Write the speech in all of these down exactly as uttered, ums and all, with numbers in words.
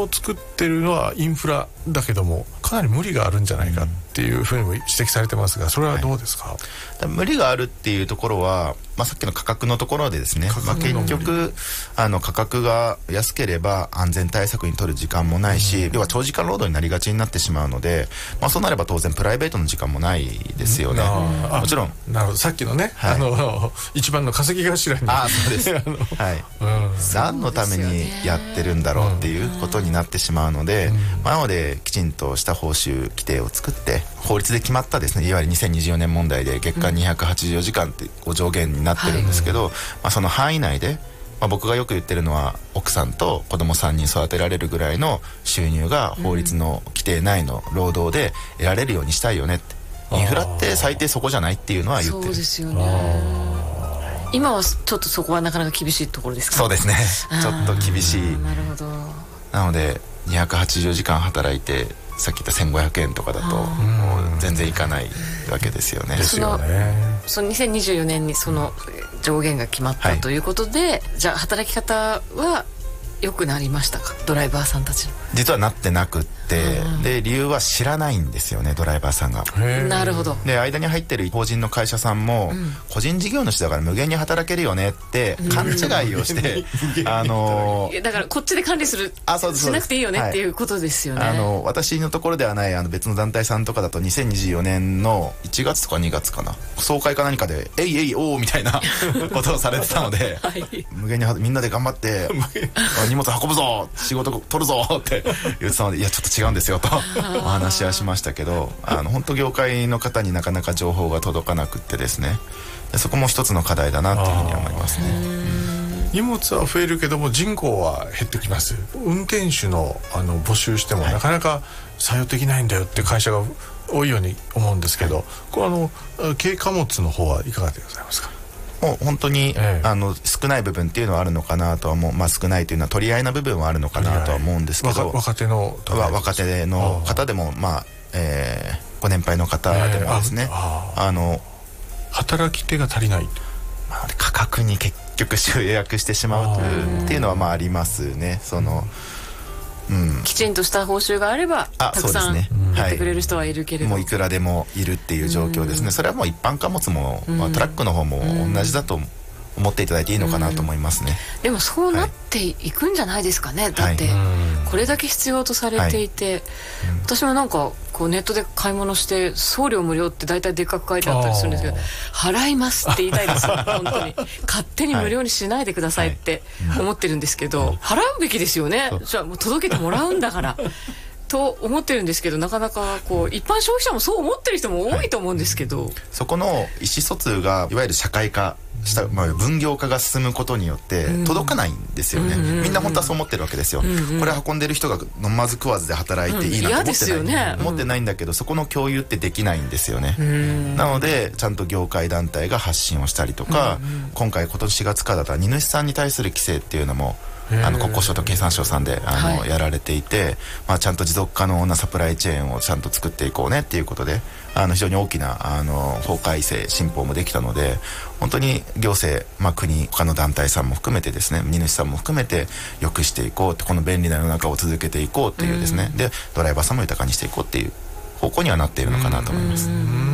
を作ってるのはインフラだけどもかなり無理があるんじゃないかっていうふうにも指摘されてますが、それはどうですか？はい、 無理があるっていうところは、まあ、さっきの価格のところでですね、まあ、結局あの価格が安ければ安全対策に取る時間もないし、うん、要は長時間労働になりがちになってしまうので、まあ、そうなれば当然プライベートの時間もないですよね。うん、もちろんなるほど、さっきのね、はい、あの一番の稼ぎ頭にあそうですはい、うん、何のためにやってるんだろうっていうことになってしまうので、うんまあ、なのできちんとした報酬規定を作って法律で決まったですね、いわゆるにせんにじゅうよねん問題で月間にひゃくはちじゅうよじかんってこう上限になってるんですけど、はいまあ、その範囲内で、まあ、僕がよく言ってるのは奥さんと子供さんにん育てられるぐらいの収入が法律の規定内の労働で得られるようにしたいよねって、インフラって最低そこじゃないっていうのは言ってる。 そうですよね。今はちょっとそこはなかなか厳しいところですか？ そうですねちょっと厳しい。 なるほど。 なのでにひゃくはちじゅうよじかん働いてさっき言ったせんごひゃくえんとかだともう全然いかないわけですよね。 ですよね。 そのにせんにじゅうよねんにその上限が決まったということで、はい、じゃあ働き方は良くなりましたか？ドライバーさんたちの。実はなってなくって、うん、で理由は知らないんですよね、ドライバーさんが。 なるほど。 で間に入ってる法人の会社さんも、うん、個人事業主だから無限に働けるよねって勘違いをして、うん、あのー、だからこっちで管理するしなくていいよねっていうことですよね。 はい、あの私のところではないあの別の団体さんとかだとにせんにじゅうよねんのいちがつとかにがつかな、総会か何かでえいえいおーみたいなことをされてたので、はい、無限にみんなで頑張って荷物運ぶぞ仕事取るぞって言ってたので、いやちょっと違うんですよとお話はしましたけど、あの本当業界の方になかなか情報が届かなくってですね、そこも一つの課題だなというふうに思いますね。 荷物は増えるけども人口は減ってきます。運転手の、あの募集しても、はい、なかなか採用できないんだよって会社が多いように思うんですけど、はい、これあの軽貨物の方はいかがでございますか？ もう本当に、ええ、あの少ない部分っていうのはあるのかなとは思う、まあ、少ないというのは取り合いな部分はあるのかなとは思うんですけど、 若手の若手の方でも、まあえー、ご年配の方でもですね、えー、ああの働き手が足りない、 まあ、価格に結局集約してしまうっていうのはまあありますね。そのうん、きちんとした報酬があればたくさんやってくれる人はいるけれど、 もういくらでもいるっていう状況ですね。それはもう一般貨物も、まあ、トラックの方も同じだと思っていただいていいのかなと思いますね。 でもそうなっていくんじゃないですかね、はい、だってこれだけ必要とされていて、はい、私もなんかこうネットで買い物して送料無料って大体でっかく書いてあったりするんですけど、払いますって言いたいですよ本当に勝手に無料にしないでくださいって思ってるんですけど、はい、払うべきですよね。じゃあもう届けてもらうんだからと思ってるんですけど、なかなかこう一般消費者もそう思ってる人も多いと思うんですけど、はい、 そこの意思疎通がいわゆる社会化した、まあ、分業化が進むことによって届かないんですよね、うん、みんな本当はそう思ってるわけですよ、うんうん、これ運んでる人が飲まず食わずで働いていいなと思ってない、うんね、思ってないんだけど、そこの共有ってできないんですよね、うん、なのでちゃんと業界団体が発信をしたりとか、うんうん、今回今年しがつからだったら荷主さんに対する規制っていうのもあの国交省と経産省さんであの、はい、やられていて、まあ、ちゃんと持続可能なサプライチェーンをちゃんと作っていこうねっていうことで、あの非常に大きなあの法改正新法もできたので、本当に行政、まあ、国他の団体さんも含めてですね、荷主さんも含めて良くしていこうって、この便利な世の中を続けていこうっていうですね、でドライバーさんも豊かにしていこうっていう方向にはなっているのかなと思います。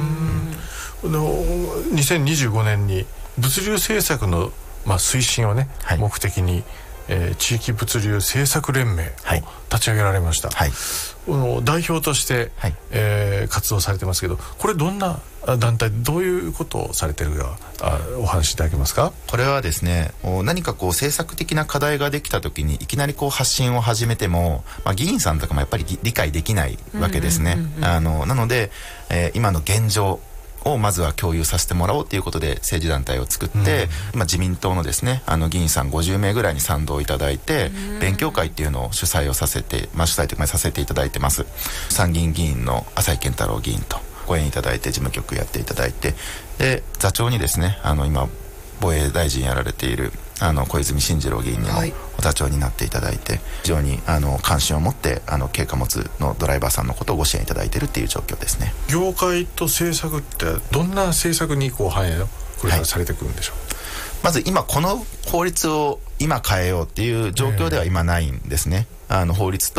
にせんにじゅうごねんに物流政策の、まあ、推進をね、はい、目的にえー、地域物流政策連盟を立ち上げられました、はい、この代表として、はいえー、活動されてますけど、これどんな団体どういうことをされてるかあお話しいただけますか？ これはですね、何かこう政策的な課題ができた時にいきなりこう発信を始めても、まあ、議員さんとかもやっぱり理解できないわけですね。あのなので、えー、今の現状をまずは共有させてもらおうということで政治団体を作って、うん、今自民党のですねあの議員さんごじゅうめいぐらいに賛同いただいて、うん、勉強会っていうのを主催をさせて、まあ、主催というかさせていただいてます。参議院議員の浅井健太郎議員とご縁いただいて事務局やっていただいて、で座長にですねあの今防衛大臣やられているあの小泉進次郎議員にもお座長になっていただいて、非常にあの関心を持ってあの軽貨物のドライバーさんのことをご支援いただいているっていう状況ですね。 業界と政策ってどんな政策にこう反映をこれからされてくるんでしょう？はい、 まず今この法律を今変えようっていう状況では今ないんですね。あの法律と